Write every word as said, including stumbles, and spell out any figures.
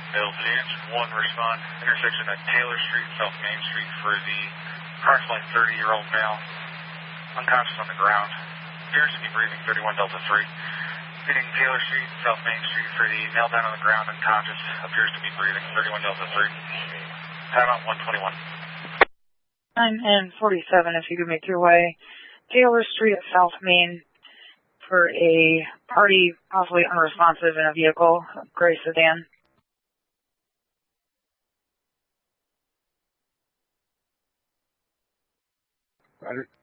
Billings one, respond. Intersection at Taylor Street, South Main Street for the approximately thirty-year-old male. Unconscious on the ground. Appears to be breathing, thirty-one Delta three. Leading Taylor Street, South Main Street for the male down on the ground, unconscious. Appears to be breathing, thirty-one Delta three. Paramount one twenty-one. I'm N forty-seven if you could make your way. Taylor Street at South Main for a party possibly unresponsive in a vehicle, gray sedan. Roger.